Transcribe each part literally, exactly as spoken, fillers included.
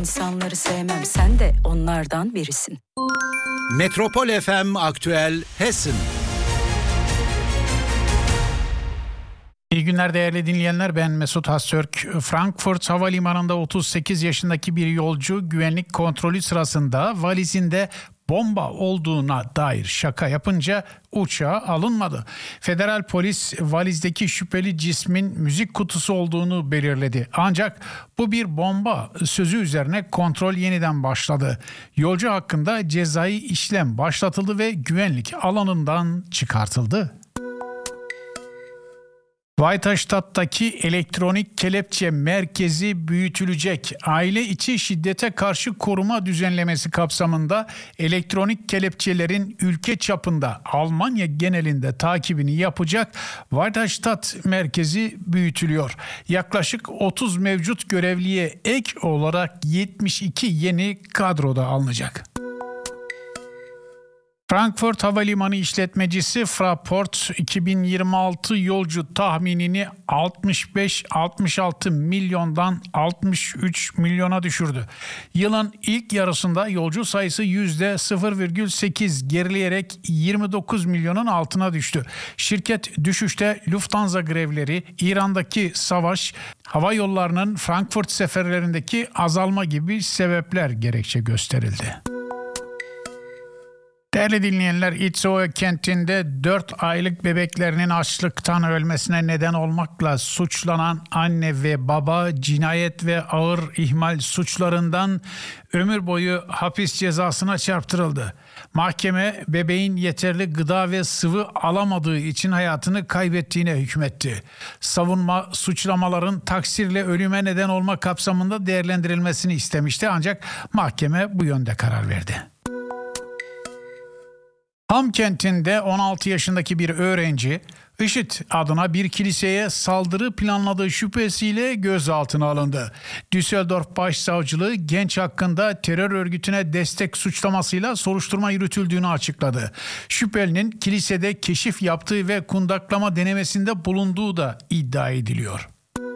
insanları sevmem, sen de onlardan birisin. Metropol F M Aktüel Hessen. İyi günler değerli dinleyenler, ben Mesut Haztürk. Frankfurt Havalimanı'nda otuz sekiz yaşındaki bir yolcu güvenlik kontrolü sırasında valizinde bomba olduğuna dair şaka yapınca uçağa alınmadı. Federal polis valizdeki şüpheli cismin müzik kutusu olduğunu belirledi. Ancak bu bir bomba sözü üzerine kontrol yeniden başladı. Yolcu hakkında cezai işlem başlatıldı ve güvenlik alanından çıkartıldı. Weiterstadt'taki elektronik kelepçe merkezi büyütülecek. Aile içi şiddete karşı koruma düzenlemesi kapsamında elektronik kelepçelerin ülke çapında Almanya genelinde takibini yapacak Weiterstadt merkezi büyütülüyor. Yaklaşık otuz mevcut görevliye ek olarak yetmiş iki yeni kadroda alınacak. Frankfurt Havalimanı işletmecisi Fraport iki bin yirmi altı yolcu tahminini altmış beş altmış altı milyondan altmış üç milyona düşürdü. Yılın ilk yarısında yolcu sayısı yüzde sıfır virgül sekiz gerileyerek yirmi dokuz milyonun altına düştü. Şirket düşüşte Lufthansa grevleri, İran'daki savaş, hava yollarının Frankfurt seferlerindeki azalma gibi sebepler gerekçe gösterildi. Değerli dinleyenler, İtzehoe kentinde dört aylık bebeklerinin açlıktan ölmesine neden olmakla suçlanan anne ve baba cinayet ve ağır ihmal suçlarından ömür boyu hapis cezasına çarptırıldı. Mahkeme bebeğin yeterli gıda ve sıvı alamadığı için hayatını kaybettiğine hükmetti. Savunma suçlamaların taksirle ölüme neden olma kapsamında değerlendirilmesini istemişti, ancak mahkeme bu yönde karar verdi. Ham kentinde on altı yaşındaki bir öğrenci IŞİD adına bir kiliseye saldırı planladığı şüphesiyle gözaltına alındı. Düsseldorf Başsavcılığı genç hakkında terör örgütüne destek suçlamasıyla soruşturma yürütüldüğünü açıkladı. Şüphelinin kilisede keşif yaptığı ve kundaklama denemesinde bulunduğu da iddia ediliyor.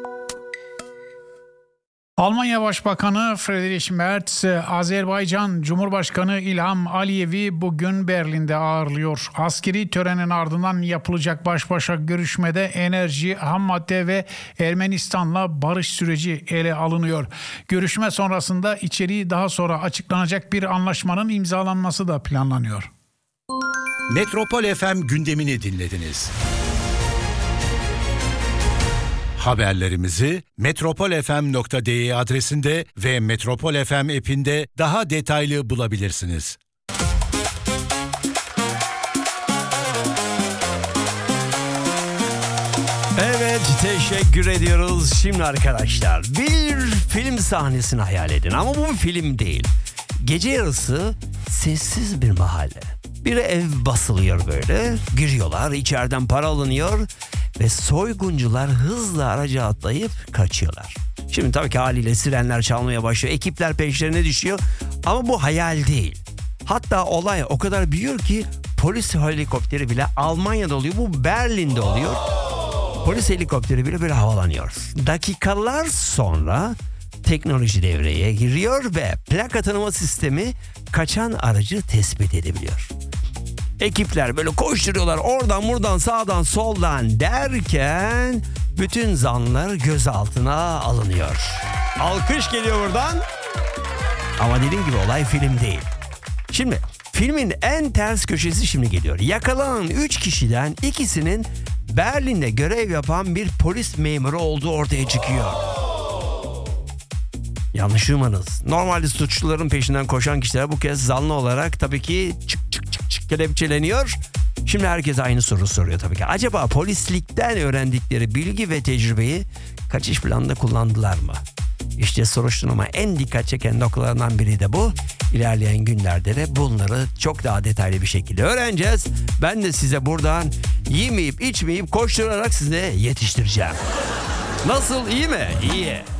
Almanya Başbakanı Friedrich Merz, Azerbaycan Cumhurbaşkanı İlham Aliyev'i bugün Berlin'de ağırlıyor. Askeri törenin ardından yapılacak baş başa görüşmede enerji, ham madde ve Ermenistan'la barış süreci ele alınıyor. Görüşme sonrasında içeriği daha sonra açıklanacak bir anlaşmanın imzalanması da planlanıyor. Metropol F M gündemini dinlediniz. Haberlerimizi metropol f m nokta d e adresinde ve Metropol F M app'inde daha detaylı bulabilirsiniz. Evet, teşekkür ediyoruz. Şimdi arkadaşlar, bir film sahnesini hayal edin ama bu bir film değil. Gece yarısı sessiz bir mahalle. Bir ev basılıyor böyle. Giriyorlar, içeriden para alınıyor ve soyguncular hızla araca atlayıp kaçıyorlar. Şimdi tabii ki haliyle sirenler çalmaya başlıyor. Ekipler peşlerine düşüyor. Ama bu hayal değil. Hatta olay o kadar büyüyor ki polis helikopteri bile Almanya'da oluyor. Bu Berlin'de oluyor. Polis helikopteri bile böyle havalanıyor. Dakikalar sonra teknoloji devreye giriyor ve plaka tanıma sistemi kaçan aracı tespit edebiliyor. Ekipler böyle koşturuyorlar, oradan buradan sağdan soldan derken bütün zanlılar gözaltına alınıyor. Alkış geliyor buradan. Ama dediğim gibi olay film değil. Şimdi filmin en ters köşesi şimdi geliyor. Yakalanan üç kişiden ikisinin Berlin'de görev yapan bir polis memuru olduğu ortaya çıkıyor. Yanlış duymanız. Normalde suçluların peşinden koşan kişiler bu kez zanlı olarak tabii ki çık çık çık çık kelepçeleniyor. Şimdi herkes aynı soru soruyor tabii ki. Acaba polislikten öğrendikleri bilgi ve tecrübeyi kaçış planında kullandılar mı? İşte soruşturma en dikkat çeken noktalarından biri de bu. İlerleyen günlerde de bunları çok daha detaylı bir şekilde öğreneceğiz. Ben de size buradan yemeyip içmeyip koşturarak size yetiştireceğim. Nasıl, iyi mi? İyi.